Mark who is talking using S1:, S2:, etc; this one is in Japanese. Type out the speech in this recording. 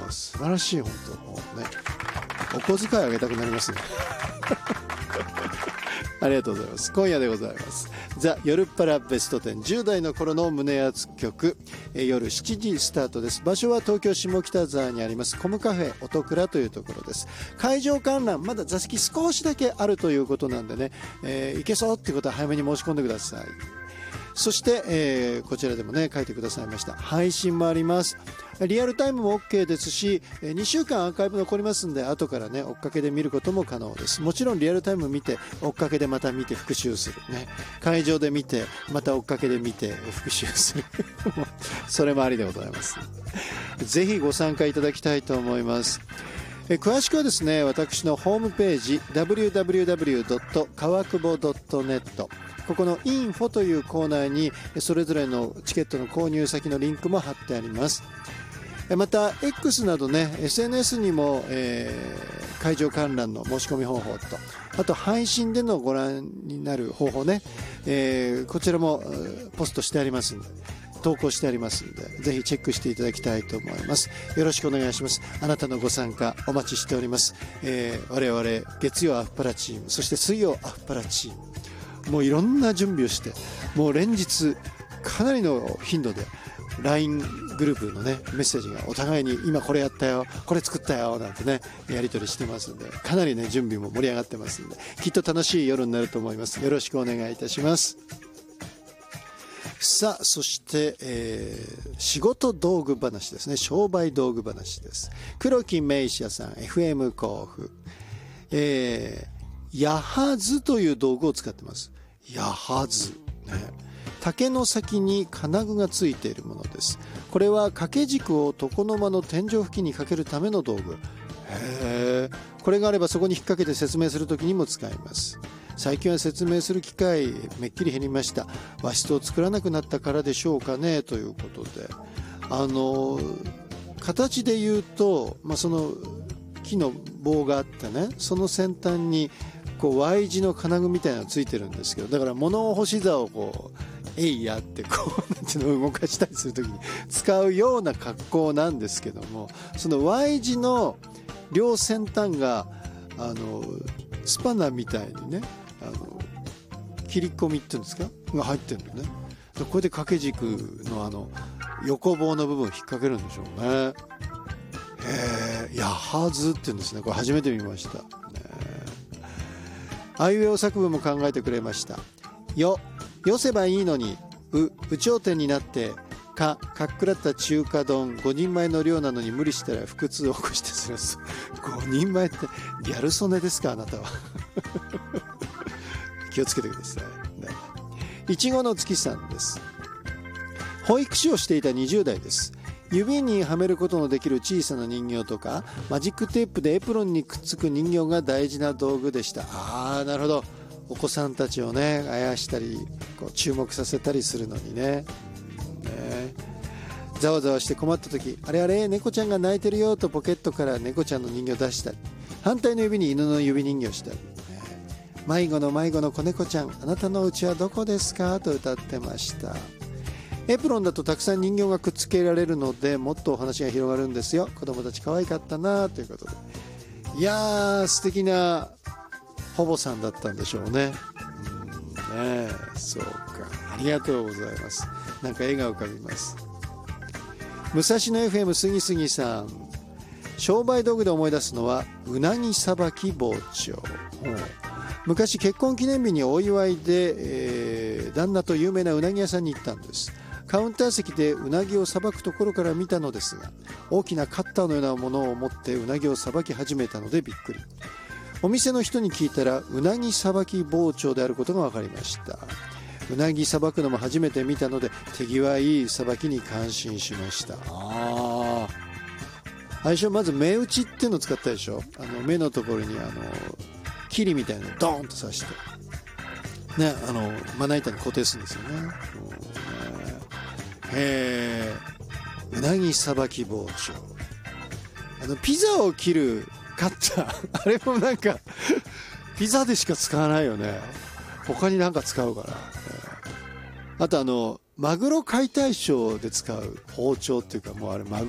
S1: 素晴らしい、本当もうね、お小遣いあげたくなりますねありがとうございます。今夜でございます。ザ・夜っぱらベスト10、10代の頃の胸熱曲、夜7時スタートです。場所は東京下北沢にありますコムカフェ音倉というところです。会場観覧まだ座席少しだけあるということなんでね、行けそうっていうことは早めに申し込んでください。そして、こちらでもね書いてくださいました配信もあります。リアルタイムも OK ですし、2週間アーカイブ残りますんで、後からね追っかけで見ることも可能です。もちろんリアルタイム見て追っかけでまた見て復習するね、会場で見てまた追っかけで見て復習するそれもありでございます。ぜひご参加いただきたいと思います。詳しくはですね、私のホームページ www. 川久保 .net、 ここのインフォというコーナーにそれぞれのチケットの購入先のリンクも貼ってあります。また X などね SNS にも、会場観覧の申し込み方法と、あと配信でのご覧になる方法ね、こちらもポストしてありますんで、投稿してありますんで、ぜひチェックしていただきたいと思います。よろしくお願いします。あなたのご参加お待ちしております。我々月曜アフパラチーム、そして水曜アフパラチーム、もういろんな準備をして、もう連日かなりの頻度でLINE グループのねメッセージがお互いに今これやったよ、これ作ったよなんてねやり取りしてますんで、かなりね準備も盛り上がってますんで、きっと楽しい夜になると思います。よろしくお願いいたします。さあそして、仕事道具話ですね、商売道具話です。黒木メイシアさん FM 甲府、ヤハズという道具を使ってます。ヤハズね、竹の先に金具がついているものです。これは掛け軸を床の間の天井付近にかけるための道具。これがあればそこに引っ掛けて説明するときにも使います。最近は説明する機会めっきり減りました。和室を作らなくなったからでしょうかね、ということで、形で言うと、その木の棒があってね、その先端にこう Y 字の金具みたいなのがついてるんですけど、だから物干し座をこうえいやってこうなんていうのを動かしたりするときに使うような格好なんですけども、その Y 字の両先端がスパナみたいにね、切り込みっていうんですかが入ってるのね。これで掛け軸の横棒の部分を引っ掛けるんでしょうね。ヤハズって言うんですね。これ初めて見ました、ね、あいうえお作文も考えてくれました。よせばいいのに、有頂天になって、かっくらった中華丼5人前の量なのに無理したら腹痛を起こしてするんです。5人前ってギャル曽根ですか、あなたは気をつけてください、ね、いちごの月さんです。保育士をしていた20代です。指にはめることのできる小さな人形とかマジックテープでエプロンにくっつく人形が大事な道具でした。なるほど、お子さんたちをねあやしたりこう注目させたりするのにね。ざわざわして困った時、あれあれ猫ちゃんが泣いてるよとポケットから猫ちゃんの人形出したり、反対の指に犬の指人形したり、迷子の子猫ちゃん、あなたのうちはどこですかと歌ってました。エプロンだとたくさん人形がくっつけられるのでもっとお話が広がるんですよ。子供たち可愛かったなということで、いやー素敵な保母さんだったんでしょうね。そうか、ありがとうございます。なんか笑顔浮かびます。武蔵野 FM 杉杉さん、商売道具で思い出すのはうなぎさばき包丁。昔結婚記念日にお祝いで、旦那と有名なうなぎ屋さんに行ったんです。カウンター席でうなぎをさばくところから見たのですが、大きなカッターのようなものを持ってうなぎをさばき始めたのでびっくり。お店の人に聞いたらうなぎさばき包丁であることが分かりました。うなぎさばくのも初めて見たので手際いいさばきに感心しました。最初まず目打ちっていうのを使ったでしょ。目のところにキリみたいなのをドーンと刺してね、まな板に固定するんですよね。うなぎさばき包丁、ピザを切るカッターあれもなんかピザでしか使わないよね。他になんか使うから、あとマグロ解体ショーで使う包丁っていうか、もうあれマグロ